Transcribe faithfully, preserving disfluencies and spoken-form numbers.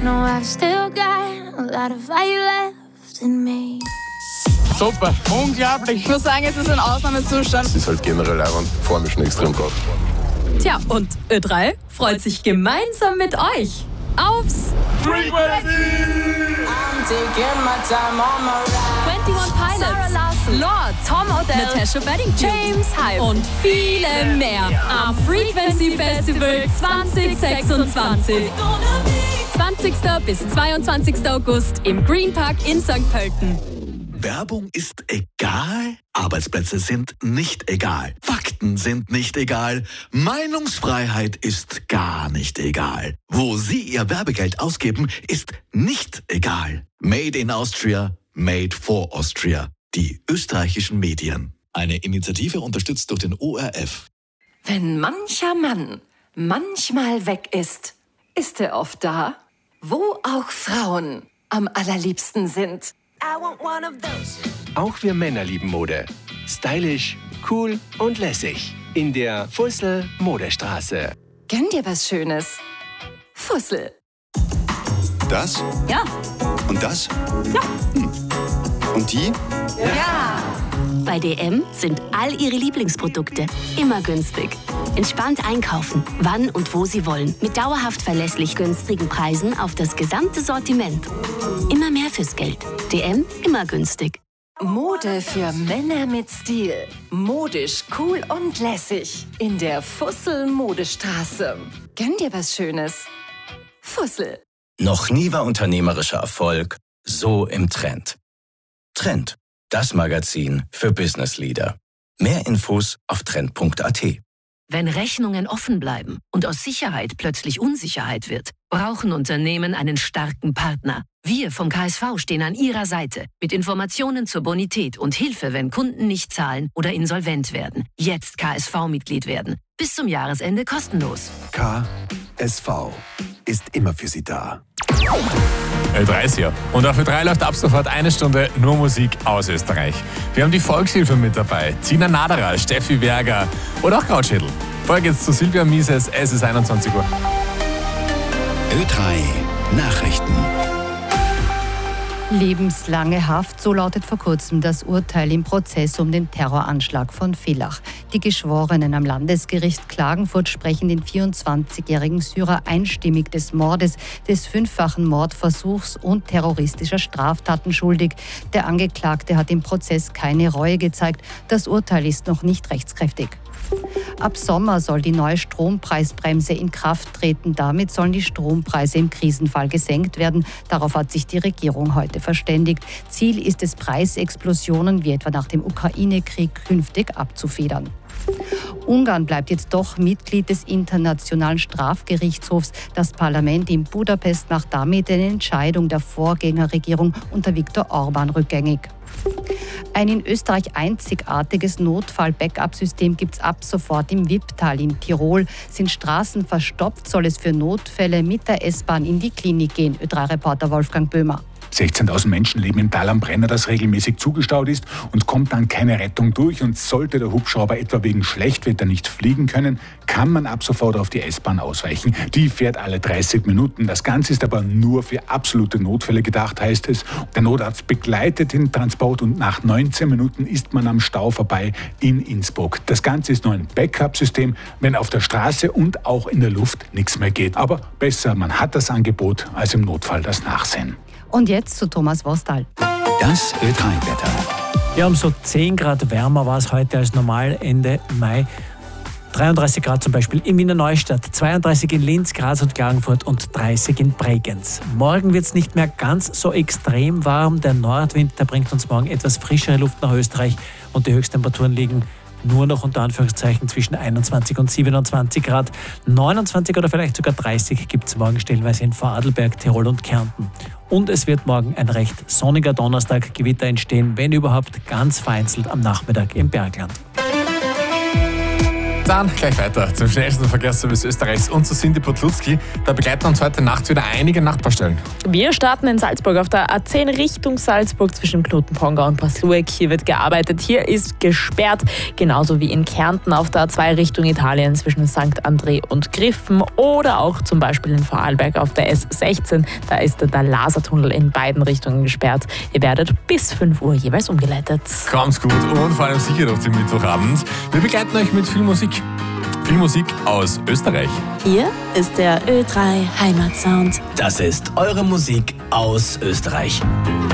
No, I've still got a lot of fire left in me. Super, unglaublich. Ich muss sagen, es ist ein Ausnahmezustand. Es ist halt generell leibend, vor allem schon extrem gut. Tja, und Ö drei freut sich gemeinsam mit euch aufs Frequency! einundzwanzig Pilots, Lord, Tom Odell, Natasha Bedingfield, James Hype und viele mehr am Frequency Festival zwanzig sechsundzwanzig. zwanzigsten bis zweiundzwanzigsten August im Green Park in Sankt Pölten. Werbung ist egal, Arbeitsplätze sind nicht egal, Fakten sind nicht egal, Meinungsfreiheit ist gar nicht egal. Wo Sie Ihr Werbegeld ausgeben, ist nicht egal. Made in Austria, made for Austria. Die österreichischen Medien. Eine Initiative unterstützt durch den O R F. Wenn mancher Mann manchmal weg ist, ist er oft da, wo auch Frauen am allerliebsten sind. Auch wir Männer lieben Mode. Stylisch, cool und lässig. In der Fussel Modestraße. Gönn dir was Schönes. Fussel. Das? Ja. Und das? Ja. Hm. Und die? Ja. Bei D M sind all Ihre Lieblingsprodukte immer günstig. Entspannt einkaufen, wann und wo Sie wollen. Mit dauerhaft verlässlich günstigen Preisen auf das gesamte Sortiment. Immer mehr fürs Geld. D M, immer günstig. Mode für Männer mit Stil. Modisch, cool und lässig. In der Fussel Modestraße. Gönn dir was Schönes. Fussel. Noch nie war unternehmerischer Erfolg so im Trend. Trend, das Magazin für Business Leader. Mehr Infos auf trend punkt a t. Wenn Rechnungen offen bleiben und aus Sicherheit plötzlich Unsicherheit wird, brauchen Unternehmen einen starken Partner. Wir vom K S V stehen an Ihrer Seite mit Informationen zur Bonität und Hilfe, wenn Kunden nicht zahlen oder insolvent werden. Jetzt K S V-Mitglied werden. Bis zum Jahresende kostenlos. K S V ist immer für Sie da. Ö drei ist hier. Und auf Ö drei läuft ab sofort eine Stunde nur Musik aus Österreich. Wir haben die Volkshilfe mit dabei. Tina Naderer, Steffi Werger oder auch Krautschädel. Vorher geht's zu Silvia Mises. Es ist einundzwanzig Uhr. Ö drei Nachrichten. Lebenslange Haft, so lautet vor kurzem das Urteil im Prozess um den Terroranschlag von Villach. Die Geschworenen am Landesgericht Klagenfurt sprechen den vierundzwanzigjährigen Syrer einstimmig des Mordes, des fünffachen Mordversuchs und terroristischer Straftaten schuldig. Der Angeklagte hat im Prozess keine Reue gezeigt. Das Urteil ist noch nicht rechtskräftig. Ab Sommer soll die neue Strompreisbremse in Kraft treten. Damit sollen die Strompreise im Krisenfall gesenkt werden. Darauf hat sich die Regierung heute verständigt. Ziel ist es, Preisexplosionen wie etwa nach dem Ukraine-Krieg künftig abzufedern. Ungarn bleibt jetzt doch Mitglied des Internationalen Strafgerichtshofs. Das Parlament in Budapest macht damit eine Entscheidung der Vorgängerregierung unter Viktor Orban rückgängig. Ein in Österreich einzigartiges Notfall-Backup-System gibt es ab sofort im Wipptal in Tirol. Sind Straßen verstopft, soll es für Notfälle mit der S-Bahn in die Klinik gehen. Ö drei Reporter Wolfgang Böhmer. sechzehntausend Menschen leben im Tal am Brenner, das regelmäßig zugestaut ist und kommt dann keine Rettung durch. Und sollte der Hubschrauber etwa wegen Schlechtwetter nicht fliegen können, kann man ab sofort auf die S-Bahn ausweichen. Die fährt alle dreißig Minuten. Das Ganze ist aber nur für absolute Notfälle gedacht, heißt es. Der Notarzt begleitet den Transport und nach neunzehn Minuten ist man am Stau vorbei in Innsbruck. Das Ganze ist nur ein Backup-System, wenn auf der Straße und auch in der Luft nichts mehr geht. Aber besser, man hat das Angebot, als im Notfall das Nachsehen. Und jetzt zu Thomas Wostal. Das Ö drei Wetter. Ja, um so zehn Grad wärmer war es heute als normal Ende Mai. dreiunddreißig Grad zum Beispiel in Wiener Neustadt, zweiunddreißig in Linz, Graz und Klagenfurt und dreißig in Bregenz. Morgen wird es nicht mehr ganz so extrem warm. Der Nordwind, der bringt uns morgen etwas frischere Luft nach Österreich und die Höchsttemperaturen liegen nur noch unter Anführungszeichen zwischen einundzwanzig und siebenundzwanzig Grad. neunundzwanzig oder vielleicht sogar dreißig gibt es morgen stellenweise in Vorarlberg, Tirol und Kärnten. Und es wird morgen ein recht sonniger Donnerstag, Gewitter entstehen, wenn überhaupt ganz vereinzelt am Nachmittag im Bergland. Dann gleich weiter zum schnellsten Verkehrsservice Österreichs und zu Cindy Podlutzki. Da begleiten uns heute Nacht wieder einige Nachbarstellen. Wir starten in Salzburg auf der A zehn Richtung Salzburg zwischen Knotenpongau und Pasluek. Hier wird gearbeitet. Hier ist gesperrt. Genauso wie in Kärnten auf der A zwei Richtung Italien zwischen Sankt André und Griffen. Oder auch zum Beispiel in Vorarlberg auf der S sechzehn. Da ist der Lasertunnel in beiden Richtungen gesperrt. Ihr werdet bis fünf Uhr jeweils umgeleitet. Kommt's gut und vor allem sicher durch den Mittwochabend. Wir begleiten euch mit viel Musik. Viel Musik aus Österreich. Hier ist der Ö drei Heimatsound. Das ist eure Musik aus Österreich.